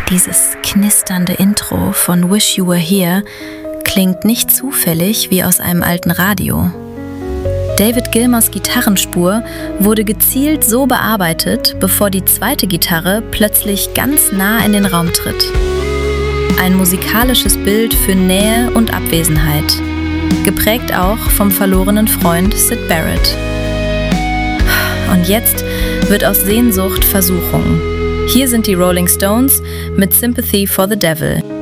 Dieses knisternde Intro von Wish You Were Here klingt nicht zufällig wie aus einem alten Radio. David Gilmours Gitarrenspur wurde gezielt so bearbeitet, bevor die zweite Gitarre plötzlich ganz nah in den Raum tritt. Ein musikalisches Bild für Nähe und Abwesenheit, geprägt auch vom verlorenen Freund Syd Barrett. Und jetzt wird aus Sehnsucht Versuchung. Hier sind die Rolling Stones mit Sympathy for the Devil.